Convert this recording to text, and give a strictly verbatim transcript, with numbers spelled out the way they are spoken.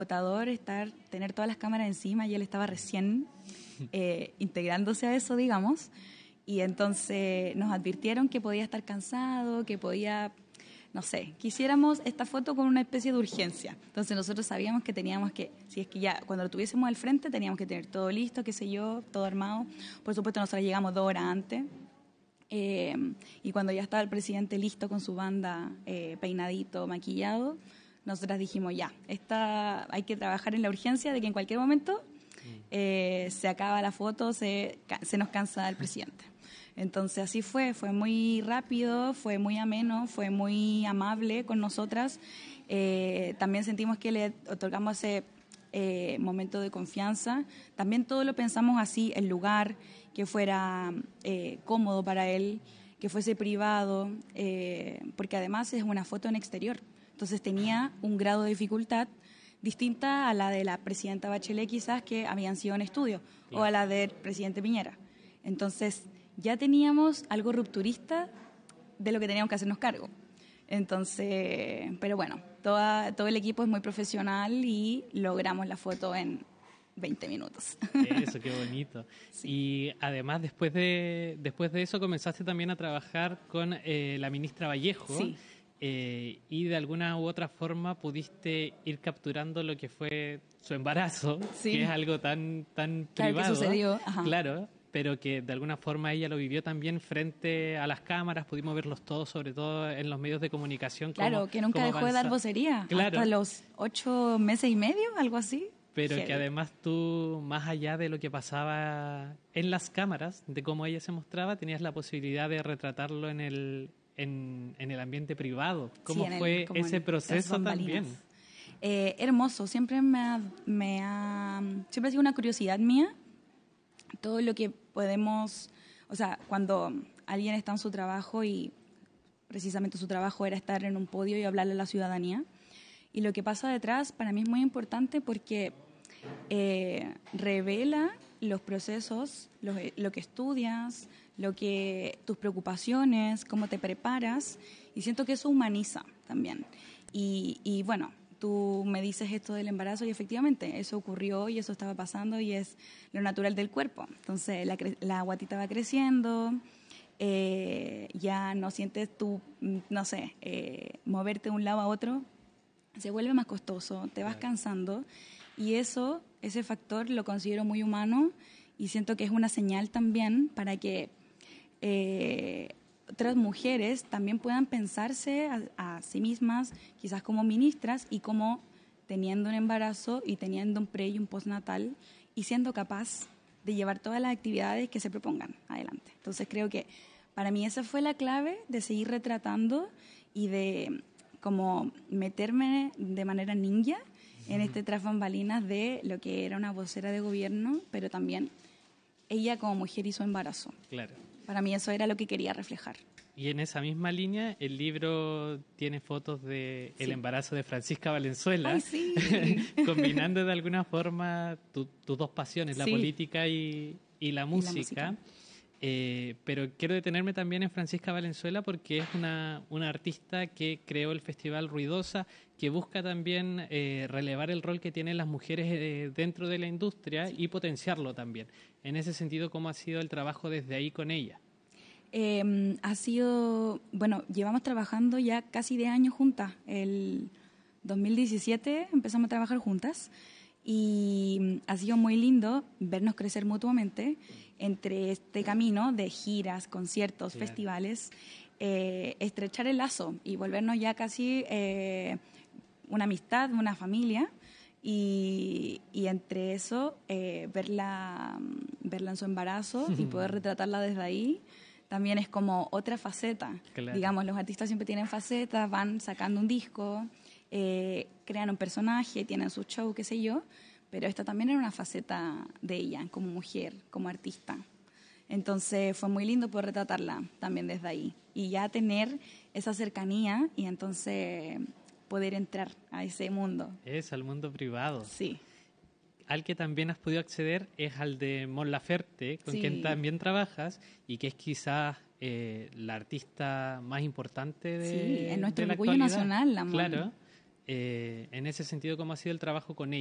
agotador estar, tener todas las cámaras encima y él estaba recién eh, integrándose a eso, digamos, y entonces nos advirtieron que podía estar cansado, que podía, no sé, quisiéramos esta foto con una especie de urgencia. Entonces nosotros sabíamos que teníamos que, si es que ya cuando lo tuviésemos al frente teníamos que tener todo listo, qué sé yo, todo armado. Por supuesto nosotros llegamos dos horas antes. Eh, y cuando ya estaba el presidente listo con su banda, eh, peinadito, maquillado, nosotras dijimos ya, esta, hay que trabajar en la urgencia de que en cualquier momento eh, se acaba la foto, se, se nos cansa el presidente. Entonces así fue, fue muy rápido, fue muy ameno, fue muy amable con nosotras. Eh, también sentimos que le otorgamos ese eh, momento de confianza. También todo lo pensamos así, el lugar, que fuera eh, cómodo para él, que fuese privado, eh, porque además es una foto en exterior. Entonces tenía un grado de dificultad distinta a la de la presidenta Bachelet quizás, que habían sido en estudio, claro, o a la del presidente Piñera. Entonces ya teníamos algo rupturista de lo que teníamos que hacernos cargo. Entonces, pero bueno, toda, todo el equipo es muy profesional y logramos la foto en veinte minutos. Eso, qué bonito. Sí. Y además, después de después de eso, comenzaste también a trabajar con eh, la ministra Vallejo. Sí. Eh, y de alguna u otra forma pudiste ir capturando lo que fue su embarazo, sí, que es algo tan, tan claro, privado. Que sucedió. Ajá. Claro, pero que de alguna forma ella lo vivió también frente a las cámaras, pudimos verlos todos, sobre todo en los medios de comunicación. Claro, cómo, que nunca cómo dejó avanza. de dar vocería, claro, hasta los ocho meses y medio, algo así. Pero Heavy. Que además tú, más allá de lo que pasaba en las cámaras, de cómo ella se mostraba, tenías la posibilidad de retratarlo en el, en, en el ambiente privado. ¿Cómo sí, fue el, ese proceso también? Eh, hermoso, siempre me ha, me ha, siempre ha sido una curiosidad mía todo lo que podemos, o sea, cuando alguien está en su trabajo y precisamente su trabajo era estar en un podio y hablarle a la ciudadanía, y lo que pasa detrás para mí es muy importante porque eh, revela los procesos, lo, lo que estudias, lo que tus preocupaciones, cómo te preparas, y siento que eso humaniza también. Y, y bueno, tú me dices esto del embarazo y efectivamente eso ocurrió y eso estaba pasando y es lo natural del cuerpo. Entonces la, la guatita va creciendo, eh, ya no sientes tú, no sé, eh, moverte de un lado a otro, se vuelve más costoso, te vas cansando y eso, ese factor lo considero muy humano y siento que es una señal también para que eh, otras mujeres también puedan pensarse a, a sí mismas, quizás como ministras y como teniendo un embarazo y teniendo un pre y un postnatal y siendo capaz de llevar todas las actividades que se propongan adelante. Entonces creo que para mí esa fue la clave de seguir retratando y de como meterme de manera ninja en este tras bambalinas de lo que era una vocera de gobierno, pero también ella como mujer y su embarazo. Claro. Para mí eso era lo que quería reflejar. Y en esa misma línea, el libro tiene fotos de sí. el embarazo de Francisca Valenzuela, Ay, sí. combinando de alguna forma tu, tus dos pasiones, la sí. política y, y la música. Y la música. Eh, pero quiero detenerme también en Francisca Valenzuela porque es una, una artista que creó el Festival Ruidosa, que busca también eh, relevar el rol que tienen las mujeres eh, dentro de la industria sí. y potenciarlo también. En ese sentido, ¿cómo ha sido el trabajo desde ahí con ella? Eh, ha sido, bueno, llevamos trabajando ya casi diez años juntas. El dos mil diecisiete empezamos a trabajar juntas. Y ha sido muy lindo vernos crecer mutuamente entre este camino de giras, conciertos, claro. festivales, eh, estrechar el lazo y volvernos ya casi eh, una amistad, una familia y, y entre eso eh, verla, verla en su embarazo y poder retratarla desde ahí también es como otra faceta. Claro. Digamos, los artistas siempre tienen facetas, van sacando un disco, Eh, crean un personaje, tienen su show, qué sé yo, pero esta también era una faceta de ella como mujer, como artista. Entonces fue muy lindo poder retratarla también desde ahí y ya tener esa cercanía y entonces poder entrar a ese mundo. Es al mundo privado. Sí. Al que también has podido acceder es al de Mon Laferte, con sí. quien también trabajas y que es quizás eh, la artista más importante de, sí, en nuestro de la orgullo actualidad. nacional, la Mon. Claro. eh, en ese sentido, ¿cómo ha sido el trabajo con ella?